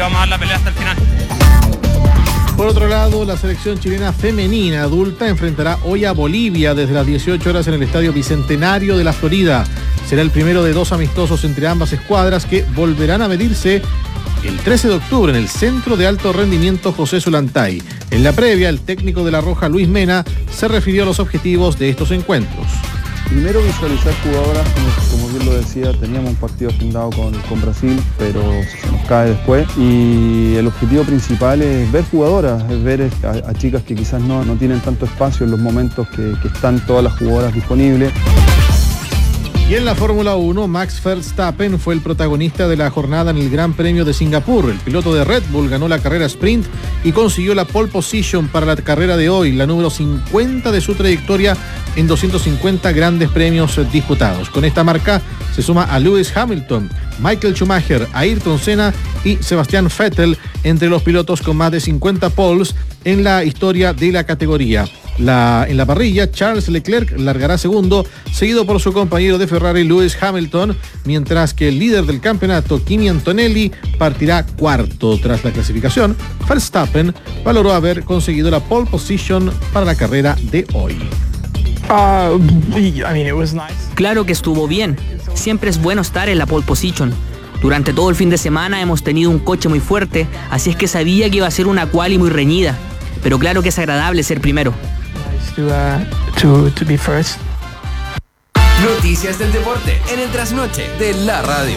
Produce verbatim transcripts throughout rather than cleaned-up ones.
vamos a dar la pelea hasta el final. Por otro lado, la selección chilena femenina adulta enfrentará hoy a Bolivia desde las dieciocho horas en el Estadio Bicentenario de la Florida. Será el primero de dos amistosos entre ambas escuadras que volverán a medirse el trece de octubre en el Centro de Alto Rendimiento José Zulantay. En la previa, el técnico de La Roja, Luis Mena, se refirió a los objetivos de estos encuentros. Primero visualizar jugadoras, como, como bien lo decía, teníamos un partido agendado con, con Brasil, pero se nos cae después. Y el objetivo principal es ver jugadoras, es ver a, a chicas que quizás no, no tienen tanto espacio en los momentos que, que están todas las jugadoras disponibles. Y en la Fórmula uno, Max Verstappen fue el protagonista de la jornada en el Gran Premio de Singapur. El piloto de Red Bull ganó la carrera sprint y consiguió la pole position para la carrera de hoy, la número cincuenta de su trayectoria en doscientos cincuenta grandes premios disputados. Con esta marca se suma a Lewis Hamilton, Michael Schumacher, Ayrton Senna y Sebastian Vettel entre los pilotos con más de cincuenta poles en la historia de la categoría. La, en la parrilla, Charles Leclerc largará segundo, seguido por su compañero de Ferrari, Lewis Hamilton, mientras que el líder del campeonato, Kimi Antonelli, partirá cuarto. Tras la clasificación, Verstappen valoró haber conseguido la pole position para la carrera de hoy. Uh, I mean, it was nice. Claro que estuvo bien. Siempre es bueno estar en la pole position. Durante todo el fin de semana hemos tenido un coche muy fuerte, así es que sabía que iba a ser una quali muy reñida. Pero claro que es agradable ser primero. To, uh, to, to be first. Noticias del deporte en el trasnoche de la radio.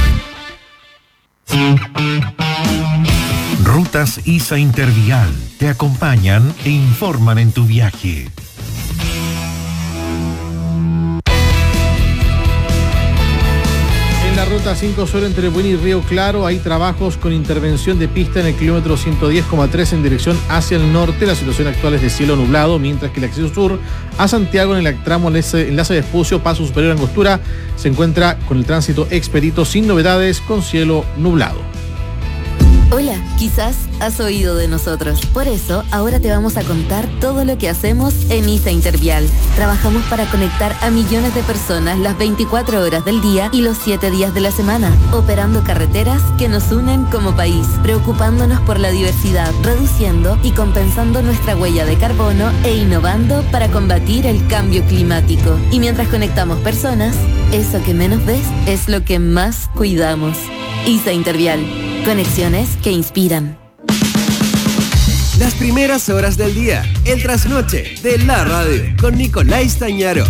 Rutas I S A Intervial te acompañan e informan en tu viaje. En la ruta cinco sur entre Buin y Río Claro hay trabajos con intervención de pista en el kilómetro ciento diez coma tres en dirección hacia el norte. La situación actual es de cielo nublado, mientras que el acceso sur a Santiago en el tramo enlace, enlace de Espucio, Paso Superior Angostura, se encuentra con el tránsito expedito sin novedades, con cielo nublado. Hola, quizás has oído de nosotros. Por eso, ahora te vamos a contar todo lo que hacemos en I S A Intervial. Trabajamos para conectar a millones de personas las veinticuatro horas del día y los siete días de la semana, operando carreteras que nos unen como país, preocupándonos por la diversidad, reduciendo y compensando nuestra huella de carbono e innovando para combatir el cambio climático. Y mientras conectamos personas, eso que menos ves es lo que más cuidamos. I S A Intervial. Conexiones que inspiran. Las primeras horas del día, el trasnoche de la radio, con Nicolás Tañaro.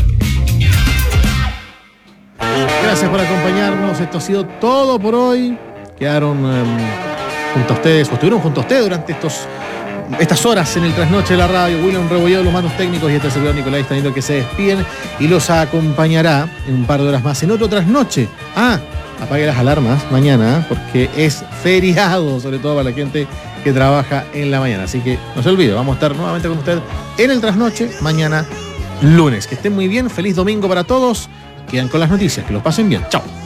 Gracias por acompañarnos. Esto ha sido todo por hoy. Quedaron um, junto a ustedes, o estuvieron junto a ustedes durante estos, estas horas en el trasnoche de la radio. William Rebolledo, los mandos técnicos, y este servidor Nicolás Tañaro, que se despiden y los acompañará en un par de horas más en otro trasnoche. Ah, apague las alarmas mañana, porque es feriado, sobre todo para la gente que trabaja en la mañana. Así que no se olvide, vamos a estar nuevamente con usted en el trasnoche mañana lunes. Que estén muy bien, feliz domingo para todos. Quedan con las noticias, que los pasen bien. Chao.